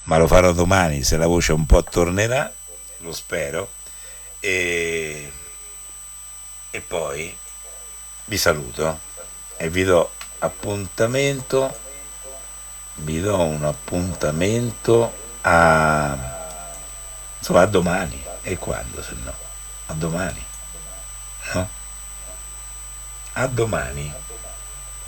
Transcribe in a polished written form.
ma lo farò domani se la voce un po' tornerà, lo spero. E, e poi vi saluto e appuntamento, vi do un appuntamento a, insomma, a domani. E quando se no? A domani, no? A domani.